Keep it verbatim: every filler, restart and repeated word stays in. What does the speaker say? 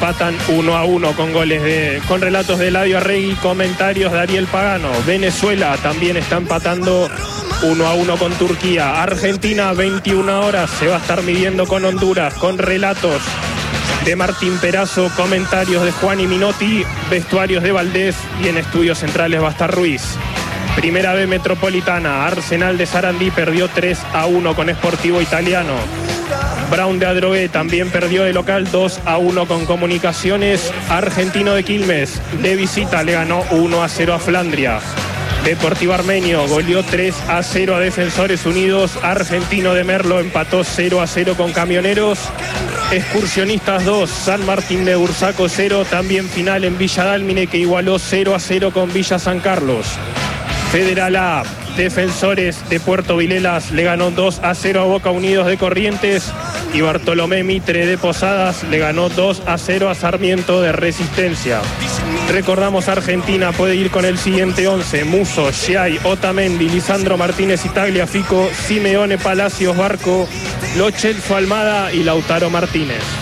empatan uno a uno con goles de, con relatos de Eladio Arregui, comentarios de Ariel Pagano. Venezuela también está empatando uno a uno con Turquía. Argentina, veintiuna horas, se va a estar midiendo con Honduras, con relatos de Martín Perazo, comentarios de Juan y Minotti, vestuarios de Valdés, y en estudios centrales va a estar Ruiz. Primera B Metropolitana, Arsenal de Sarandí perdió tres a uno con Sportivo Italiano. Brown de Adrogué también perdió de local dos a uno con Comunicaciones. Argentino de Quilmes de visita le ganó uno a cero a Flandria. Deportivo Armenio goleó tres a cero a Defensores Unidos. Argentino de Merlo empató cero a cero con Camioneros. Excursionistas dos, San Martín de Bursaco cero. También final en Villa Dálmine, que igualó cero a cero con Villa San Carlos. Federal A, Defensores de Puerto Vilelas le ganó dos a cero a Boca Unidos de Corrientes. Y Bartolomé Mitre de Posadas le ganó dos a cero a Sarmiento de Resistencia. Recordamos, Argentina puede ir con el siguiente once: Muso, Giai, Otamendi, Lisandro Martínez y Tagliafico, Simeone, Palacios, Barco, Lo Celso, Almada y Lautaro Martínez.